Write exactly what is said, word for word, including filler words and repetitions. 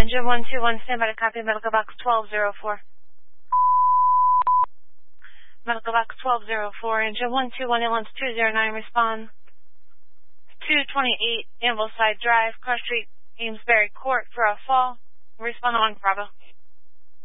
Engine one two one, stand by to copy, medical box twelve oh four. Medical box twelve oh four, engine one two one, ambulance two oh nine, respond. two twenty-eight, Ambleside Drive, Cross Street, Amesbury Court for a fall. Respond on Bravo.